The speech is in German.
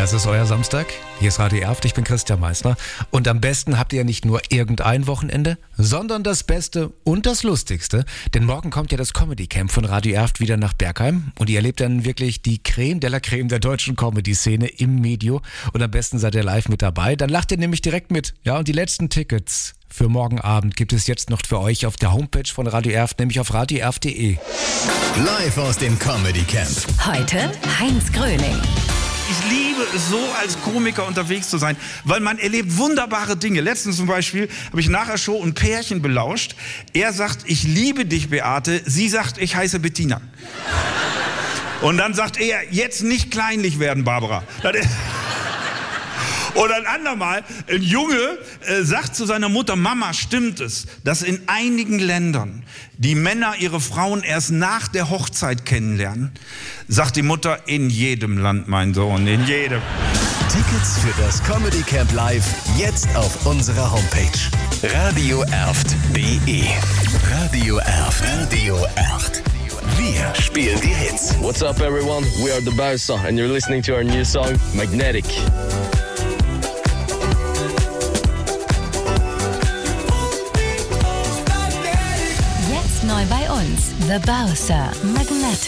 Das ist euer Samstag. Hier ist Radio Erft, ich bin Christian Meissner. Und am besten habt ihr ja nicht nur irgendein Wochenende, sondern das Beste und das Lustigste. Denn morgen kommt ja das Comedy Camp von Radio Erft wieder nach Bergheim. Und ihr erlebt dann wirklich die Creme de la Creme der deutschen Comedy-Szene im Medio. Und am besten seid ihr live mit dabei. Dann lacht ihr nämlich direkt mit. Ja, und die letzten Tickets für morgen Abend gibt es jetzt noch für euch auf der Homepage von Radio Erft, nämlich auf radioerft.de. Live aus dem Comedy Camp. Heute Heinz Gröning. Ich liebe es so, als Komiker unterwegs zu sein, weil man erlebt wunderbare Dinge. Letztens zum Beispiel habe ich nach der Show ein Pärchen belauscht. Er sagt, ich liebe dich, Beate. Sie sagt, ich heiße Bettina. Und dann sagt er, jetzt nicht kleinlich werden, Barbara. Und ein andermal, ein Junge sagt zu seiner Mutter, Mama, stimmt es, dass in einigen Ländern die Männer ihre Frauen erst nach der Hochzeit kennenlernen? Sagt die Mutter, in jedem Land, mein Sohn, in jedem. Tickets für das Comedy Camp Live jetzt auf unserer Homepage. radioerft.de. Radio Erft. Radio Erft. Wir spielen die Hits. What's up, everyone? We are the Bowser, and you're listening to our new song, Magnetic. Jetzt neu bei uns, The Bowser, Magnetic.